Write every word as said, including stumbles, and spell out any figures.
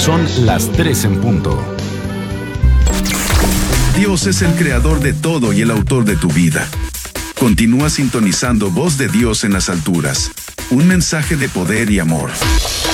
Son las tres en punto. Dios es el creador de todo y el autor de tu vida. Continúa sintonizando Voz de Dios en las alturas. Un mensaje de poder y amor.